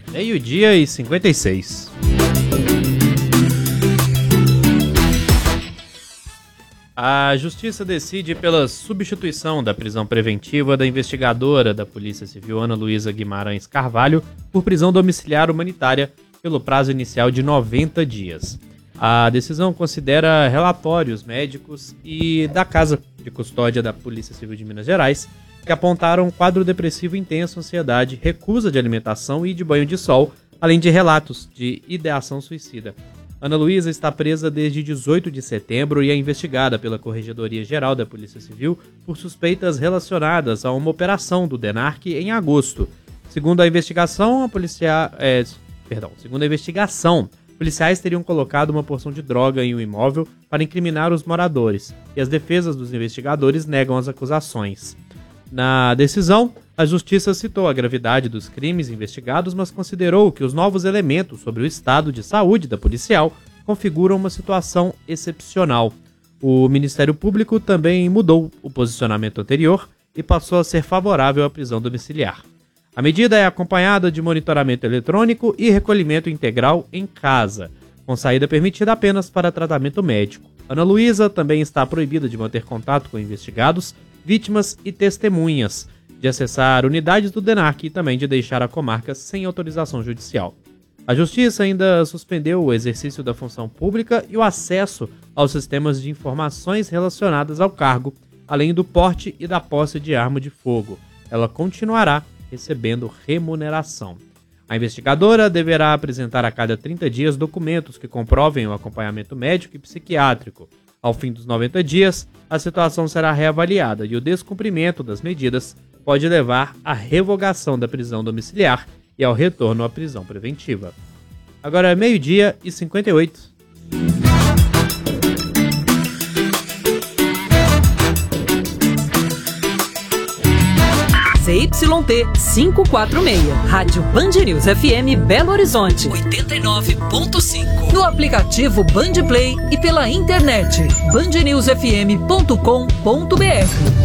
Meio-dia e 56. A Justiça decide pela substituição da prisão preventiva da investigadora da Polícia Civil Ana Luísa Guimarães Carvalho por prisão domiciliar humanitária pelo prazo inicial de 90 dias. A decisão considera relatórios médicos e da Casa de Custódia da Polícia Civil de Minas Gerais que apontaram quadro depressivo intenso, ansiedade, recusa de alimentação e de banho de sol, além de relatos de ideação suicida. Ana Luísa está presa desde 18 de setembro e é investigada pela Corregedoria Geral da Polícia Civil por suspeitas relacionadas a uma operação do DENARC em agosto. Segundo a investigação, policiais teriam colocado uma porção de droga em um imóvel para incriminar os moradores, e as defesas dos investigadores negam as acusações. Na decisão, a Justiça citou a gravidade dos crimes investigados, mas considerou que os novos elementos sobre o estado de saúde da policial configuram uma situação excepcional. O Ministério Público também mudou o posicionamento anterior e passou a ser favorável à prisão domiciliar. A medida é acompanhada de monitoramento eletrônico e recolhimento integral em casa, com saída permitida apenas para tratamento médico. Ana Luísa também está proibida de manter contato com investigados, vítimas e testemunhas, de acessar unidades do DENARC e também de deixar a comarca sem autorização judicial. A Justiça ainda suspendeu o exercício da função pública e o acesso aos sistemas de informações relacionadas ao cargo, além do porte e da posse de arma de fogo. Ela continuará recebendo remuneração. A investigadora deverá apresentar a cada 30 dias documentos que comprovem o acompanhamento médico e psiquiátrico. Ao fim dos 90 dias, a situação será reavaliada e o descumprimento das medidas pode levar à revogação da prisão domiciliar e ao retorno à prisão preventiva. Agora é 12h e 58. ZYT 546, Rádio Band News FM Belo Horizonte 89.5. No aplicativo Band Play e pela internet bandnewsfm.com.br.